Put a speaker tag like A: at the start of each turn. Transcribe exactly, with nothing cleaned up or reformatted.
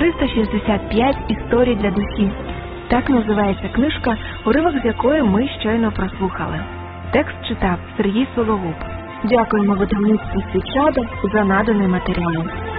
A: триста шістдесят п'ять історій для душі. Так називається книжка, уривок з якої ми щойно прослухали. Текст читав Сергій Сологуб. Дякуємо видавництву «Свічада» за наданий матеріал.